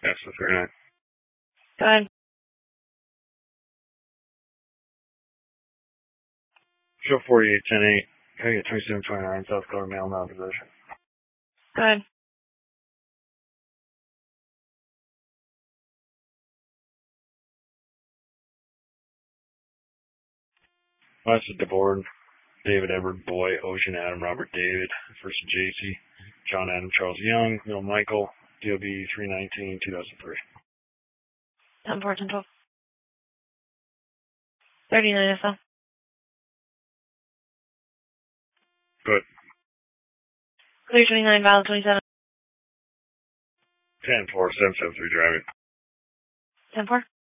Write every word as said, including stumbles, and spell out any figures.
That's the thirty-nine. Go ahead. Show forty-eight, ten eight. Can I get twenty-seven twenty-nine, South Dakota mail now position? Go ahead. Last is DeBoard, David Edward Boy, Ocean Adam Robert David, first J C, John Adam Charles Young, Middle Michael, D O B three nineteen, two thousand three. ten four, ten twelve. thirty-nine S L. Good. Clear twenty-nine, valid twenty-seven. ten four, seven seven three driving. ten four.